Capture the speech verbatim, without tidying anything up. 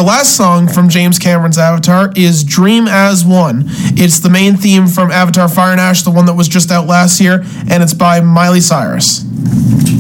our last song from James Cameron's Avatar is Dream as One. It's the main theme from Avatar Fire and Ash, the one that was just out last year, and it's by Miley Cyrus.